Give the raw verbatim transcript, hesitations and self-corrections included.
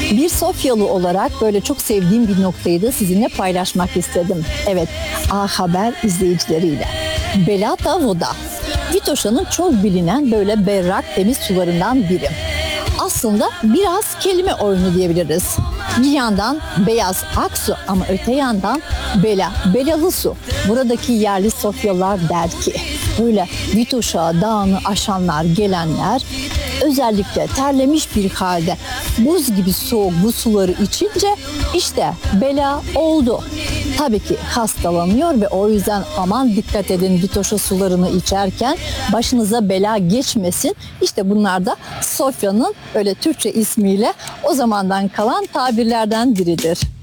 Bir Sofyalı olarak böyle çok sevdiğim bir noktayı da sizinle paylaşmak istedim. Evet, A Haber izleyicileriyle. Belata Voda. Vitoşa'nın çok bilinen böyle berrak temiz sularından biri. Aslında biraz kelime oyunu diyebiliriz. Bir yandan beyaz aksu ama öte yandan bela, belalı su. Buradaki yerli Sofyalılar der ki böyle Vitoşa dağını aşanlar, gelenler özellikle terlemiş bir halde buz gibi soğuk bu suları içince işte bela oldu. Tabii ki hastalanıyor ve o yüzden aman dikkat edin Vitoşa sularını içerken başınıza bela geçmesin. İşte bunlar da Sofya'nın öyle Türkçe ismiyle o zamandan kalan tabirlerden biridir.